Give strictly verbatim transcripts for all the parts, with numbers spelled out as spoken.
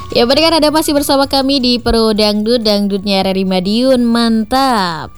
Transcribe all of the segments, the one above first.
Ya pendengar, ada masih bersama kami di Pro Dangdut, dangdutnya R R I Madiun, mantap.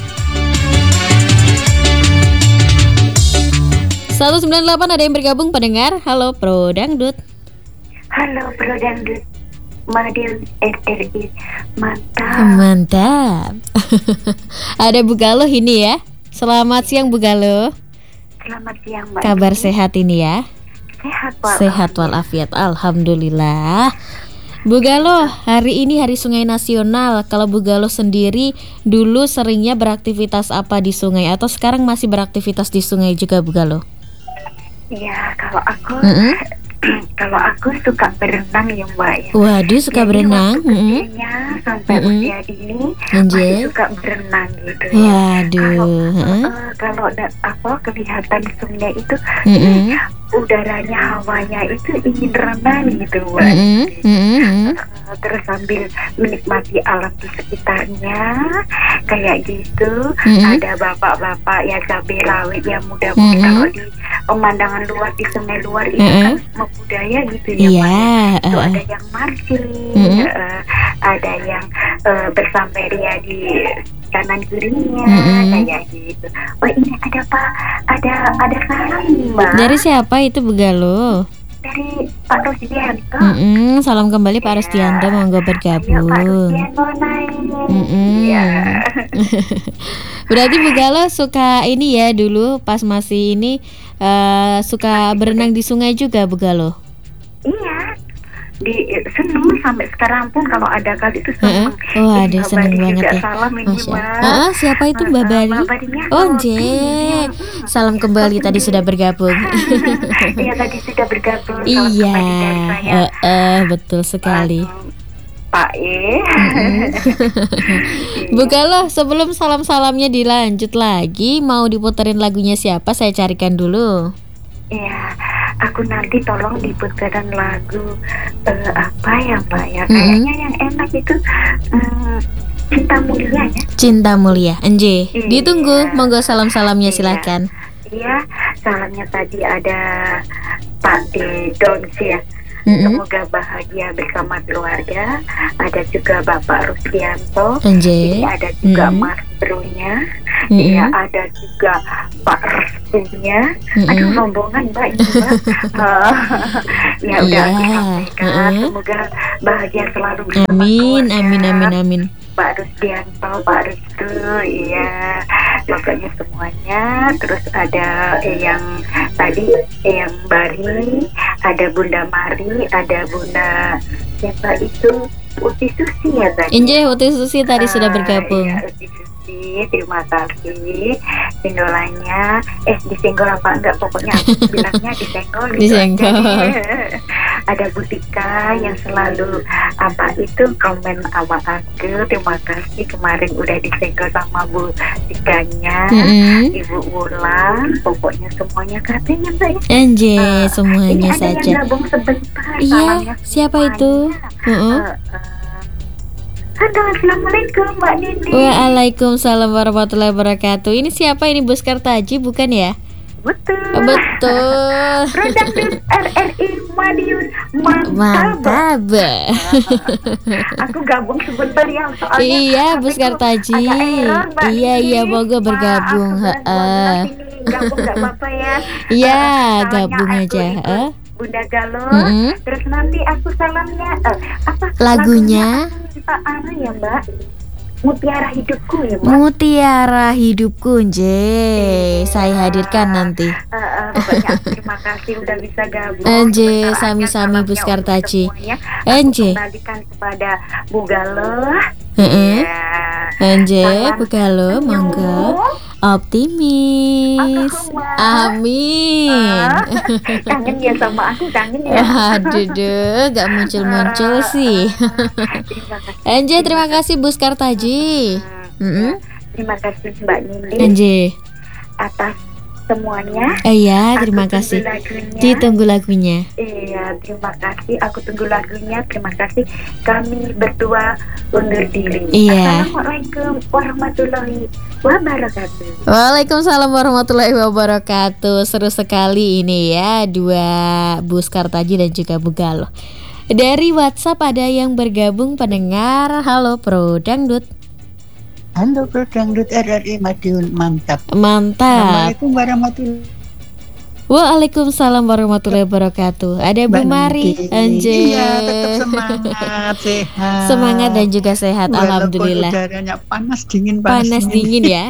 seratus sembilan puluh delapan ada yang bergabung pendengar. Halo Pro Dangdut. Halo Pro Dangdut Madiun R R I, mantap. Mantap. Ada Bu Galuh ini ya. Selamat siang Bu Galuh. Selamat siang Mbak. Kabar Nini. sehat ini ya? Sehat walafiat. Sehat walafiat, alhamdulillah. Bu Galuh, hari ini Hari Sungai Nasional. Kalau Bu Galuh sendiri dulu seringnya beraktivitas apa di sungai, atau sekarang masih beraktivitas di sungai juga Bu Galuh? Ya, kalau aku Mm-hmm. kalau aku suka berenang ya Mbak ya. Waduh, suka Jadi berenang. waktu Mm-hmm. kecilnya sampai Mm-mm. usia dini Anjay. masih suka berenang gitu ya. Waduh. Kalau Heeh. eh, kalau da- apa kelihatan sungai itu, Mm-mm. ih, udaranya, hawanya itu ingin renang gitu Mbak. Mm-mm. Mm-mm. Uh, terus sambil menikmati alam di sekitarnya kayak gitu. Mm-mm. Ada bapak-bapak ya cabai rawit yang muda-mudi. Mm-mm. Kalau di pemandangan luar, di sungai luar itu Mm-mm. kan membudaya gitu ya Iya. Mbak. Itu uh-uh. ada yang marching, Mm-mm. uh, ada yang uh, bersamperia di kanan kirinya. Mm-mm. Kayak gitu. Oh ini ada Pak, ada ada salam nih Mbak, Dari siapa itu Bu Galuh? dari Pak Rusdianto. Mm-mm. Salam kembali Pak Ya. Rusdianto, monggo Ayo Pak bergabung. Rusdianto naik. Mm-mm. Ya. Berarti Bu Galuh suka ini ya, dulu pas masih ini eh, suka berenang di sungai juga Bu Galuh? Iya, di seneng sampai sekarang pun kalau ada kali itu Heeh. seneng. Oh, Ih, ada Mbak seneng Bari banget juga ya. salam ini Masya Mbak. Allah. Heeh, siapa itu Mbak Eh, Bari? Mbak Barinya Oh, roti. Jek. Hmm. Salam kembali tadi sudah bergabung. Iya tadi sudah bergabung. Salam Iya, kembali dari saya. eh, eh, betul sekali. Aduh, Pak E. Bu Galuh, sebelum salam-salamnya dilanjut lagi, mau diputerin lagunya siapa? Saya carikan dulu. Iya, aku nanti tolong diputarkan lagu eh, apa ya Mbak ya? Mm-mm. Kayaknya yang enak itu mm, Cinta Mulia ya. Cinta Mulia, Enje. Iya. Ditunggu, monggo salam-salamnya Iya. silahkan. Iya, salamnya tadi ada Pak D. Dons ya. Mm-mm. Semoga bahagia bersama keluarga. Ada juga Bapak Rusdianto. Enje. Ini ada juga Mm-mm. Mas Brunya. Mm-mm. Iya, ada juga Pak Restunya. Mm-mm. Aduh, rombongan Mbak ini Mbak. Eh, ya udah Iya. aku sampaikan. Mm-mm. Semoga bahagia selalu bersama Amin, keluarga. amin, amin, amin. Pak Rusdianto, Pak Restu, iya, pokoknya semuanya. Terus ada eh, yang tadi eh, yang Bari, ada Bunda Mari, ada Bunda siapa itu Uti Susi ya tadi. Enje, Uti Susi tadi sudah Ah, bergabung. iya, Uti Susi, terima kasih. Singgolannya, eh disenggol apa enggak? Pokoknya aku bilangnya disenggol. gitu Disenggol. aja. Ada Bu Tika yang selalu apa itu komen sama aku. Terima kasih, kemarin udah disenggol sama Bu Tikanya. Mm-mm. Ibu Wulan, pokoknya semuanya katanya Mbak ya. Enje, Ah, semuanya ini ada saja. yang gabung sebentar. Iya, salamnya siapa semuanya. itu? Heeh. Eh, eh. Halo, assalamualaikum Mbak Nindi. Waalaikumsalam warahmatullahi wabarakatuh. Ini siapa ini, Buskar Taji bukan ya? Betul. Oh, betul. Produk R R I Madiun, mantap. Mantap. Aku gabung sebentar ya soalnya. Iya, aku Buskar tuh Taji. agak error, Mbak Iya, Nindi. iya, monggo Maaf, bergabung. aku Heeh. belas dua belas ini gabung gak apa-apa ya. Iya, Eh, soalnya gabung aku aja. ikut Eh? Bunda Galuh. Mm-mm. Terus nanti aku salamnya eh, apa? Lagunya? Pak Ana ya Mbak. Mutiara Hidupku ya Mbak. Mutiara Hidupku, Nje. Iya. Saya hadirkan nanti. Eh, eh, pokoknya terima kasih udah bisa gabung. Anje, Sebentar sami-sami, aja salamnya Buskar untuk Taji. semuanya. Anje. Aku kembalikan kepada Bu Galuh. Heeh. Ya. Anje, Salam Bu Galuh, senyum. monggo. Optimis. Allahumma. Amin. Ah, kangen ya sama aku, kangen ya. Aduh, duh, gak muncul-muncul sih. Terima kasih. Anje, terima kasih Buskar Taji. Hmm, Mm-mm. Terima kasih Mbak Nindi Anje. atas semuanya. Eh ya, Aku terima tunggu kasih. lagunya. Ditunggu lagunya. Iya, terima kasih. Aku tunggu lagunya. Terima kasih. Kami berdua undur diri. Iya. Assalamualaikum warahmatullahi wabarakatuh. Waalaikumsalam warahmatullahi wabarakatuh. Seru sekali ini ya, dua Buskar Taji dan juga Bu Galuh. Dari WhatsApp ada yang bergabung pendengar. Halo Pro Dangdut. Halo Pro Dangdut R R I Madiun, mantap. Mantap. Assalamualaikum warahmatullahi. Waalaikumsalam warahmatullahi wabarakatuh. Ada Bu Mari, Anjay. Iya, tetap semangat, sehat. Semangat dan juga sehat, Walaupun alhamdulillah. udaranya panas dingin, panas, Panas dingin, dingin ya.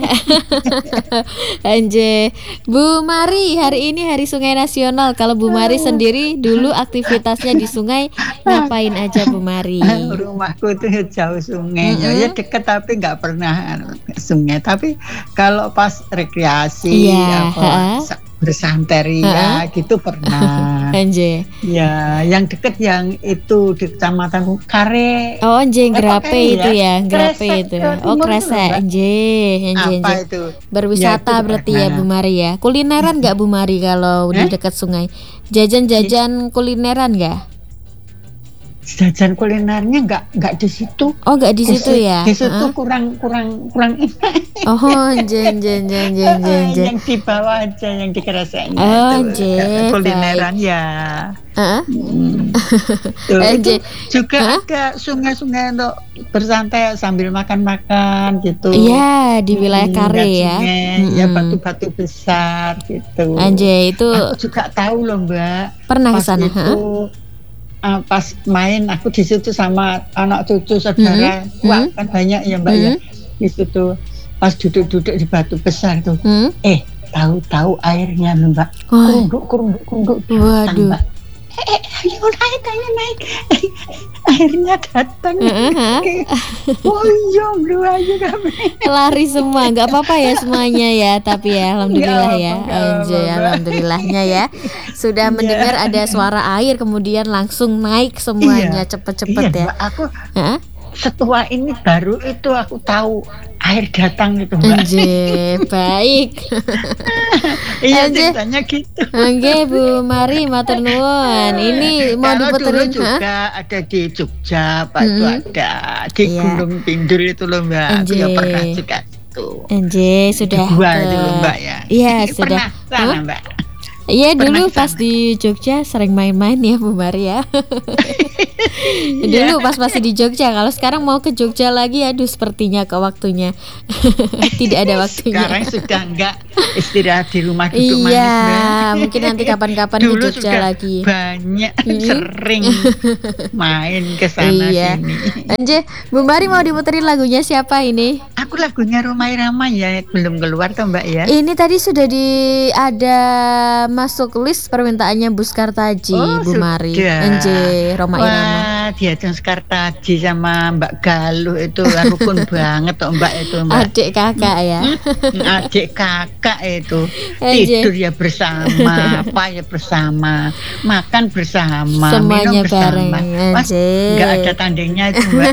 Anjay. Bu Mari, hari ini Hari Sungai Nasional. Kalau Bu Mari sendiri dulu aktivitasnya di sungai ngapain aja Bu Mari? Rumahku itu jauh sungainya, Mm-mm. ya deket tapi nggak pernah sungai. Tapi kalau pas rekreasi, Iya, apa ha-ha. bersantai ya gitu pernah. Anjay. Ya, yang deket yang itu di Kecamatan Kare. Oh, anjay, Eh, Grape pakai itu ya? ya, Grape Kresek, itu. Jawa Oh, Timur itu, Kresek, Mbak. anjay, anjay, Apa anjay. itu? Berwisata Ya, itu berarti ya pernah. Bu Mari ya. Kulineran nggak Bu Mari kalau di Eh? dekat sungai? Jajan-jajan kulineran nggak? Jajan kulinernya nggak nggak di situ. Oh, nggak di situ ya? Di situ Heeh. kurang kurang kurang ini. Oh, anjay, anjay, anjay, anjay, anjay, anjay. Yang di bawah aja yang di Kreseknya Oh, itu. anjay, Kulineran ya. Heeh. Hmm. Tuh, Anjay. itu juga Hah? ada sungai-sungai untuk bersantai sambil makan-makan gitu. Iya, di wilayah Hmm, Kare lihat ya. sungai, ya Mm-mm. batu-batu besar gitu. Anjay, itu Aku juga tahu loh Mbak. pernah ke Pas sana, itu heeh? uh, pas main aku di situ sama anak cucu saudara. Mhm, Wah, mhm. kan banyak ya Mbak ya. Mhm. Di situ pas duduk-duduk di batu besar tuh. Hmm? Eh, tahu-tahu airnya loh, Mbak. Wah, Kerunduk, kerunduk, kerunduk. waduh. Mbak. Eh, eh, ayo naik, ayo naik. Airnya datang. Heeh, heeh. Oh iya, bro, ayo kami. Lari semua, nggak apa-apa ya semuanya ya, tapi ya alhamdulillah Nggak ya, apa, nggak anjay, apa-apa. alhamdulillahnya ya, sudah Iya. mendengar ada suara air kemudian langsung naik semuanya Iya. cepet-cepet Iya, ya. Mbak, aku Hah? setua ini baru itu aku tahu air datang itu, Mbak. Anjay, baik. Iya, Anjay. ceritanya gitu. Oke Bu Mari, matur nuwun. Ini mau Kalau diputerin, dulu hah? juga ada di Jogja, Pak, itu Mm-mm. ada di Iya. Gunung Pindur itu loh, Mbak. Aku ya Anjay. pernah juga itu. Anjay, sudah Dua ke- itu loh, Mbak ya. Iya, sudah. Pernah sana, Hah? Mbak. Iya, Pernah dulu ke pas sana. di Jogja sering main-main ya Bu Mari ya. Dulu pas masih di Jogja, kalau sekarang mau ke Jogja lagi, aduh sepertinya ke waktunya tidak ada waktunya. Sekarang sudah enggak istirahat di rumah duduk manis, Iya, Mbak. mungkin nanti kapan-kapan ke Dulu Jogja sudah lagi. banyak Mm-mm. sering main ke sana Iya. sini. Anjay, Bu Mari mau diputerin lagunya siapa ini? Aku lagunya Romai Rama ya, belum keluar tuh Mbak ya. Ini tadi sudah di ada masuk list permintaannya Bu Skartaji, Oh, Bu Mari. sudah. Anjay, Roma Irama. Wah, diajeng Skartaji sama Mbak Galuh itu rukun banget tuh Mbak itu Mbak. Adik kakak ya. Adik kakak itu Anjay. tidur ya bersama, apa ya bersama, makan bersama, Semuanya minum bersama. bareng, Mas, anjay. nggak ada tandingnya itu Mbak.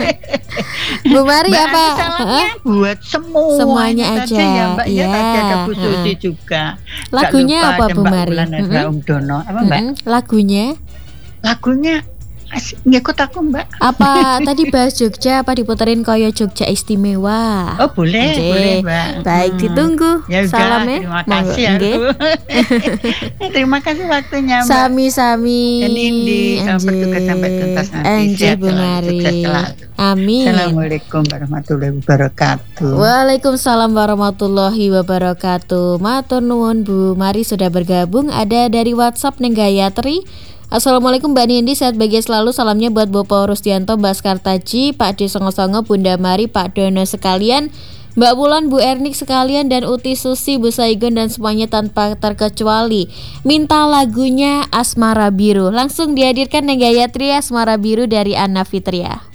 Bu Mari Mbak, apa? Ani salamnya Hah? buat semua Semuanya itu aja, ya Mbak ya. iya. Tadi ada Bu Heeh. Susi juga. Nggak Lagunya lupa apa, ada Bu Mbak Mari? Wulan, ada Mm-mm. Om Dono apa Mbak? Mm-mm. Lagunya Lagunya as- ngikut aku Mbak. apa tadi bahas Jogja apa diputerin koyo Jogja istimewa? Oh boleh, Anjay. boleh Mbak. Baik, Hmm. ditunggu. Ya udah, Salamnya. terima Monggo, kasih nggih. aku. Terima kasih waktunya Mbak. Sami-sami. Dan Indi, selamat Anjay. bertugas sampai tuntas nanti. Anjay, Sehat Bu selalu, Mari. sukses selalu. Amin. Assalamualaikum warahmatullahi wabarakatuh. Waalaikumsalam warahmatullahi wabarakatuh. Matur nuwun Bu Mari sudah bergabung. Ada dari WhatsApp Neng Gayatri. Assalamualaikum Mbak Nindi, sehat bahagia selalu. Salamnya buat Bapak Rusdianto, Mbak Skartaji, Pak D Songo-Songo, Bunda Mari, Pak Dono sekalian, Mbak Wulan, Bu Ernik sekalian, dan Uti Susi, Bu Saigon, dan semuanya tanpa terkecuali. Minta lagunya Asmara Biru. Langsung dihadirkan Neng Gayatri, Asmara Biru dari Anna Fitria.